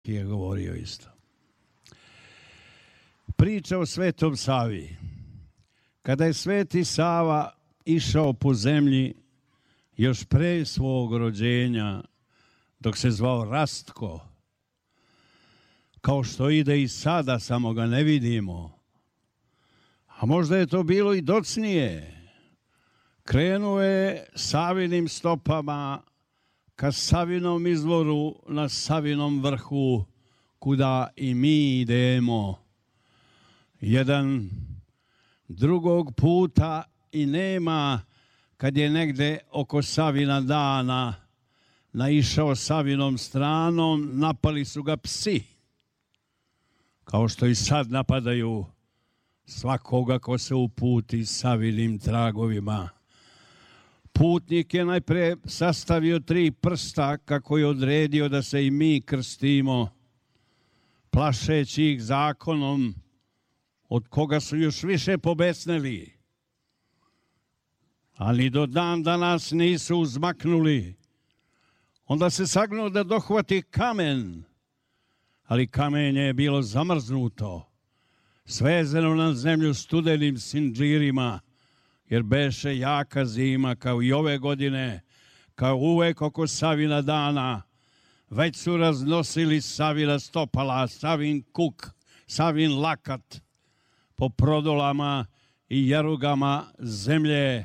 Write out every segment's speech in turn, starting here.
je govorio isto. Priča o Svetom Savi. Kada je Sveti Sava išao po zemlji još pre svog rođenja, dok se zvao Rastko, kao što ide i sada, samo ga ne vidimo, a možda je to bilo i docnije, krenuo je Savinim stopama ka Savinom izvoru na Savinom vrhu, kuda i mi idemo. Jedan drugog puta i nema, kad je negde oko Savina dana naišao Savinom stranom, napali su ga psi, kao što i sad napadaju svakoga ko se uputi Savinim tragovima. Putnik je najpre sastavio 3 prsta kako je odredio da se i mi krstimo, plašeći ih zakonom od koga su još više pobesneli. Ali do dan danas nisu uzmaknuli. Onda se sagnuo da dohvati kamen, ali kamenje je bilo zamrznuto, svezeno na zemlju studenim sindžirima, jer beše jaka zima kao i ove godine, kao uvek oko Savina dana. Već su raznosili Savina stopala, Savin kuk, Savin lakat po prodolama i jarugama zemlje.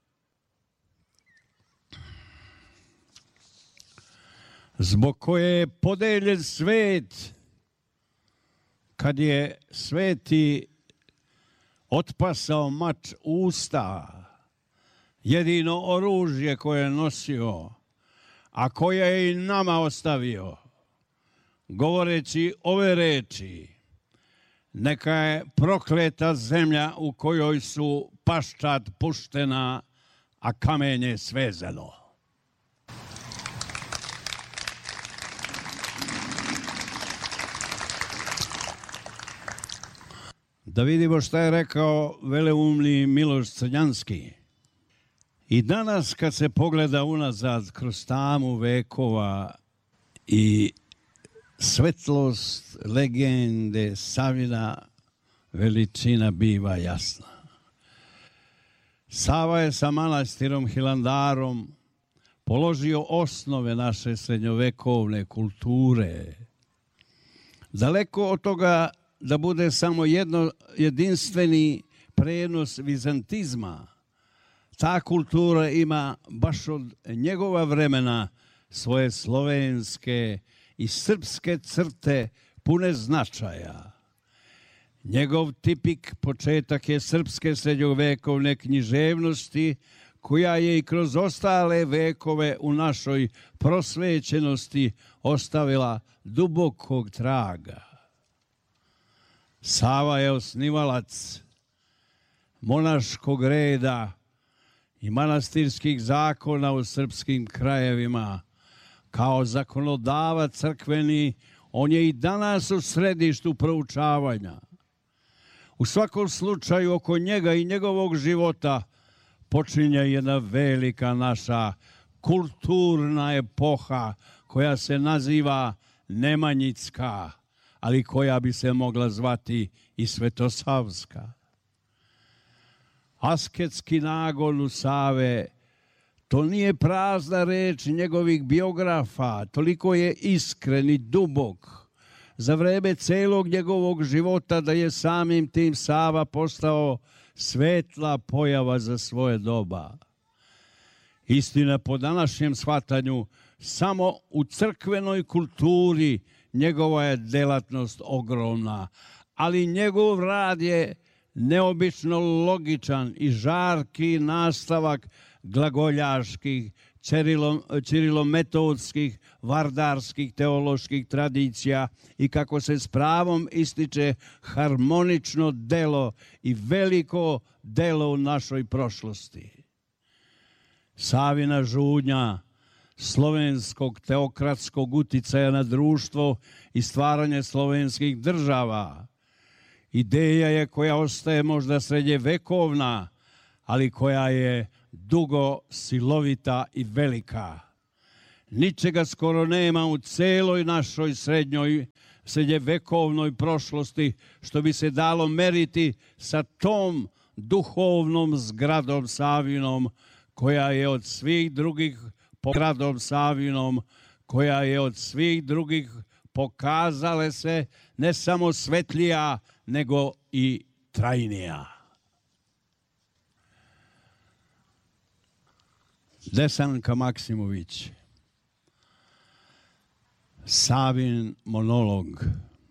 Zbog koje je podeljen svet, kad je Sveti otpasao mač usta, jedino oružje koje je nosio, a koje je i nama ostavio, govoreći ove reči: neka je prokleta zemlja u kojoj su paščad puštena, a kamenje svezano. Da vidimo šta je rekao veleumni Miloš Crnjanski. I danas kad se pogleda unazad kroz tamu vekova i svetlost legende Savina, veličina biva jasna. Sava je sa manastirom Hilandarom položio osnove naše srednjovekovne kulture. Daleko od toga da bude samo jedinstveni prenos vizantizma, ta kultura ima baš od njegova vremena svoje slovenske i srpske crte pune značaja. Njegov tipik početak je srpske srednjovekovne književnosti, koja je i kroz ostale vekove u našoj prosvećenosti ostavila dubokog traga. Sava je osnivalac monaškog reda i manastirskih zakona u srpskim krajevima. Kao zakonodavac crkveni, on je i danas u središtu proučavanja. U svakom slučaju, oko njega i njegovog života počinje jedna velika naša kulturna epoha koja se naziva Nemanjicka, ali koja bi se mogla zvati i Svetosavska. Asketski nagon u Save, to nije prazna reč njegovih biografa, toliko je iskren i dubok za vreme celog njegovog života da je samim tim Sava postao svetla pojava za svoje doba. Istina, po današnjem shvatanju, samo u crkvenoj kulturi njegova je delatnost ogromna, ali njegov rad je neobično logičan i žarki nastavak glagoljaških, ćirilometodskih, vardarskih teoloških tradicija i, kako se s pravom ističe, harmonično delo i veliko delo u našoj prošlosti. Savina žudnja slovenskog teokratskog uticaja na društvo i stvaranje slovenskih država. Ideja je koja ostaje možda srednjevekovna, ali koja je dugo silovita i velika. Ničega skoro nema u celoj našoj srednjevekovnoj prošlosti što bi se dalo meriti sa tom duhovnom zgradom Savinom koja je od svih drugih pokazale se ne samo svetlija nego i trajnija. Desanka Maksimović, Savin monolog.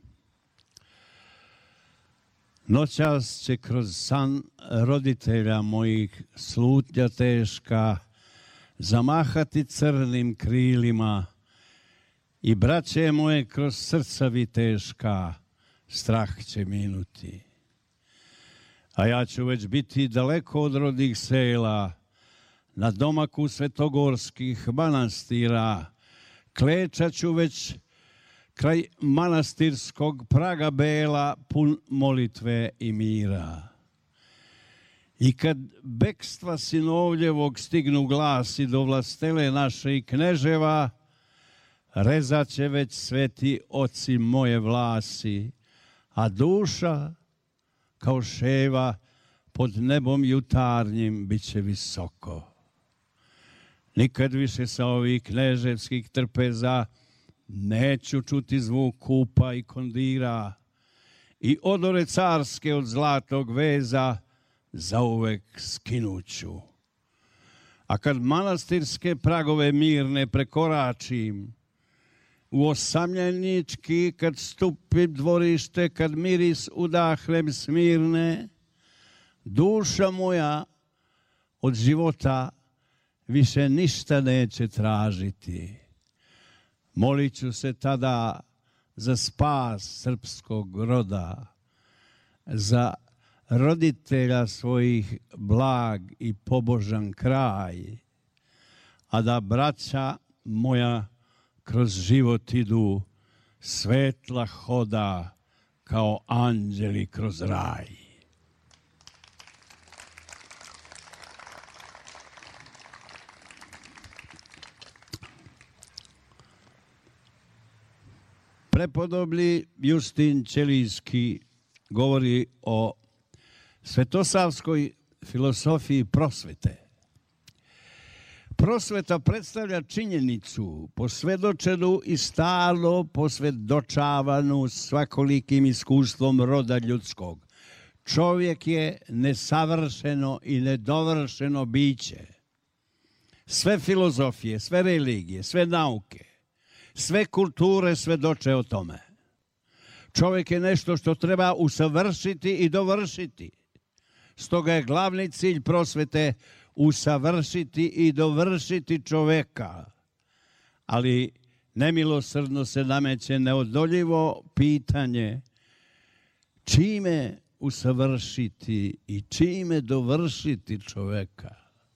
Noćas će kroz san roditelja mojih slutnja teška zamahati crnim krilima i braće moje kroz srcavi teška strah će minuti. A ja ću već biti daleko od rodnih sela, na domaku svetogorskih manastira, klečat ću već kraj manastirskog praga bela, pun molitve i mira. I kad bekstva sinovljevog stignu glasi do vlastele naše i kneževa, rezat će već sveti oci moje vlasi, a duša kao ševa pod nebom jutarnjim bit će visoko. Nikad više sa ovih kneževskih trpeza neću čuti zvuk kupa i kondira i odore carske od zlatog veza zauvek skinuću. A kad manastirske pragove mirne prekoračim, u osamljenički kad stupim dvorište, kad miris udahnem smirne, duša moja od života više ništa neće tražiti. Molit ću se tada za spas srpskog roda, za roditelja svojih blag i pobožan kraj, a da braća moja kroz život idu svetla hoda kao anđeli kroz raj. Prepodobni Justin Ćelijski govori o svetosavskoj filosofiji prosvete. Prosveta predstavlja činjenicu posvedočenu i stalno posvedočavanu svakolikim iskustvom roda ljudskog. Čovjek je nesavršeno i nedovršeno biće. Sve filozofije, sve religije, sve nauke, sve kulture svedoče o tome. Čovjek je nešto što treba usavršiti i dovršiti. Stoga je glavni cilj prosvete usavršiti i dovršiti čovjeka. Ali nemilosrdno se nameće neodoljivo pitanje čime usavršiti i čime dovršiti čovjeka.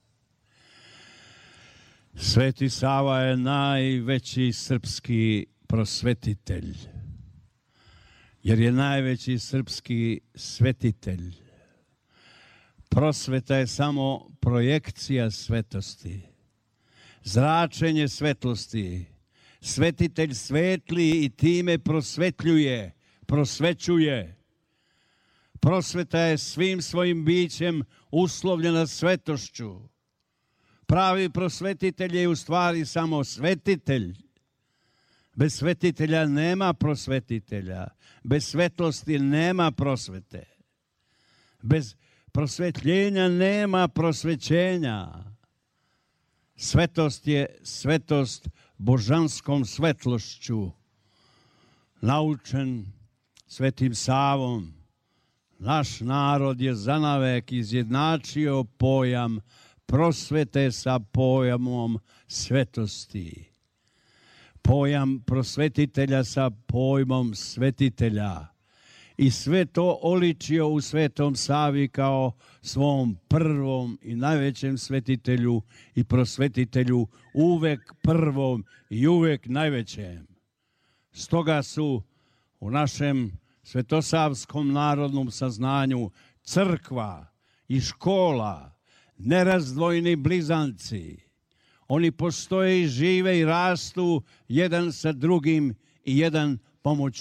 Sveti Sava je najveći srpski prosvetitelj, jer je najveći srpski svetitelj. Prosveta je samo projekcija svetosti, zračenje svetlosti. Svetitelj svetli i time prosvećuje. Prosveta je svim svojim bićem uslovljena svetošću. Pravi prosvetitelj je u stvari samo svetitelj. Bez svetitelja nema prosvetitelja. Bez svetlosti nema prosvete. Bez prosvetljenja nema prosvećenja. Svetost je svetost božanskom svetlošću. Naučen Svetim Savom, naš narod je zanavek izjednačio pojam prosvete sa pojamom svetosti. Pojam prosvetitelja sa pojmom svetitelja. I sve to oličio u Svetom Savi kao svom prvom i najvećem svetitelju i prosvetitelju, uvek prvom i uvek najvećem. Stoga su u našem svetosavskom narodnom saznanju crkva i škola nerazdvojni blizanci. Oni postoje i žive i rastu jedan sa drugim i jedan pomoću